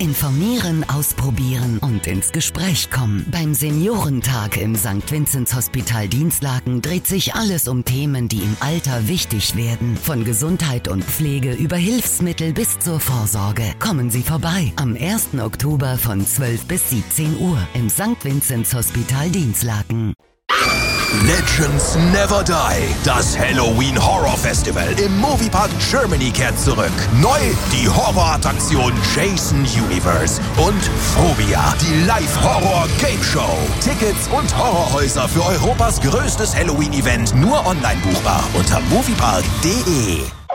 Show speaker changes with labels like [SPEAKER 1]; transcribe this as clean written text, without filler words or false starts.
[SPEAKER 1] Informieren, ausprobieren und ins Gespräch kommen. Beim Seniorentag im St. Vinzenz Hospital Dinslaken dreht sich alles um Themen, die im Alter wichtig werden. Von Gesundheit und Pflege über Hilfsmittel bis zur Vorsorge. Kommen Sie vorbei am 1. Oktober von 12 bis 17 Uhr im St. Vinzenz Hospital Dinslaken.
[SPEAKER 2] Legends Never Die. Das Halloween Horror Festival im Moviepark Germany kehrt zurück. Neu die Horrorattraktion Jason Universe und Phobia, die Live-Horror-Game-Show. Tickets und Horrorhäuser für Europas größtes Halloween-Event nur online buchbar unter moviepark.de.